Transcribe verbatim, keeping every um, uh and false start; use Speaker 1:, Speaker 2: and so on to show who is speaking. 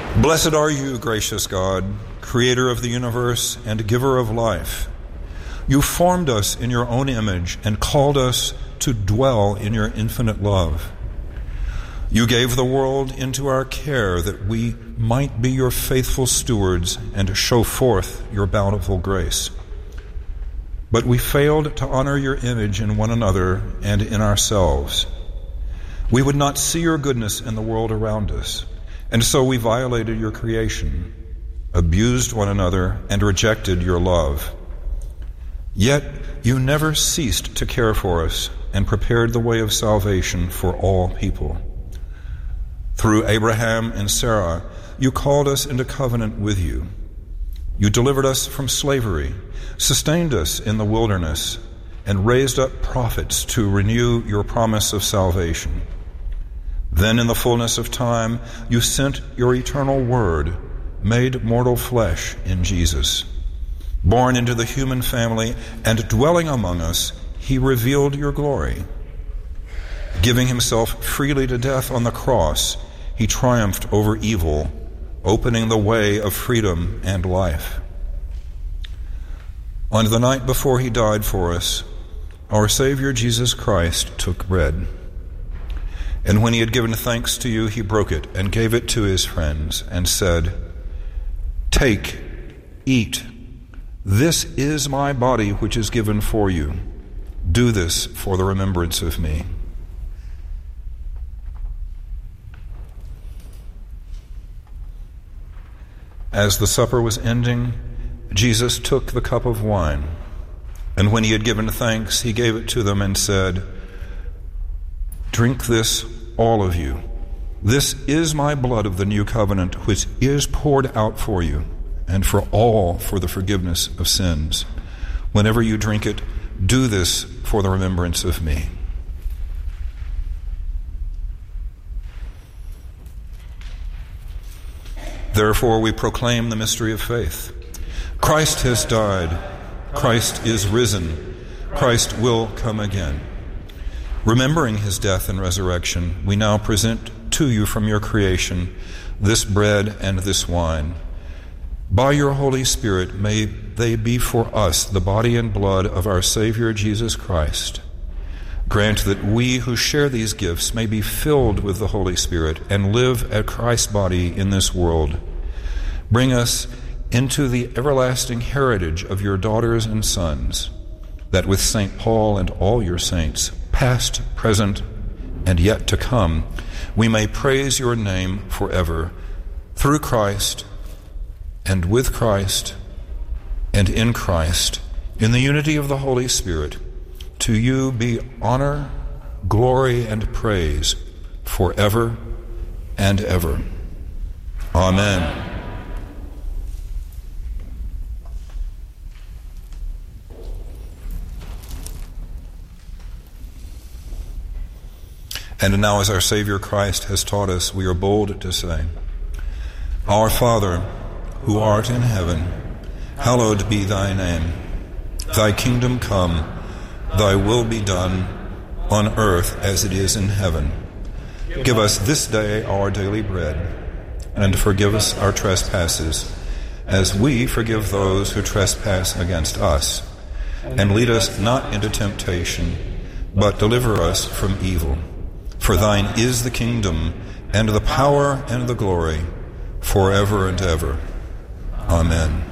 Speaker 1: Blessed are you, gracious God, creator of the universe and giver of life. You formed us in your own image and called us to dwell in your infinite love. You gave the world into our care that we might be your faithful stewards and show forth your bountiful grace. But we failed to honor your image in one another and in ourselves. We would not see your goodness in the world around us, and so we violated your creation, abused one another, and rejected your love. Yet you never ceased to care for us and prepared the way of salvation for all people. Through Abraham and Sarah, you called us into covenant with you. You delivered us from slavery, sustained us in the wilderness, and raised up prophets to renew your promise of salvation. Then in the fullness of time, you sent your eternal word, made mortal flesh in Jesus. Born into the human family and dwelling among us, he revealed your glory. Giving himself freely to death on the cross, he triumphed over evil, opening the way of freedom and life. On the night before he died for us, our Savior Jesus Christ took bread. And when he had given thanks to you, he broke it and gave it to his friends and said, "Take, eat. This is my body which is given for you. Do this for the remembrance of me." As the supper was ending, Jesus took the cup of wine, and when he had given thanks, he gave it to them and said, "Drink this, all of you. This is my blood of the new covenant, which is poured out for you and for all for the forgiveness of sins. Whenever you drink it, do this for the remembrance of me." Therefore, we proclaim the mystery of faith. Christ has died. Christ is risen. Christ will come again. Remembering his death and resurrection, we now present to you from your creation this bread and this wine. By your Holy Spirit, may they be for us the body and blood of our Savior Jesus Christ. Grant that we who share these gifts may be filled with the Holy Spirit and live at Christ's body in this world. Bring us into the everlasting heritage of your daughters and sons, that with Saint Paul and all your saints, past, present, and yet to come, we may praise your name forever, through Christ, and with Christ, and in Christ, in the unity of the Holy Spirit. To you be honor, glory, and praise forever and ever. Amen. And now, as our Savior Christ has taught us, we are bold to say, "Our Father, who art in heaven, hallowed be thy name. Thy kingdom come, thy will be done, on earth as it is in heaven. Give us this day our daily bread, and forgive us our trespasses, as we forgive those who trespass against us. And lead us not into temptation, but deliver us from evil. For thine is the kingdom, and the power, and the glory, forever and ever. Amen."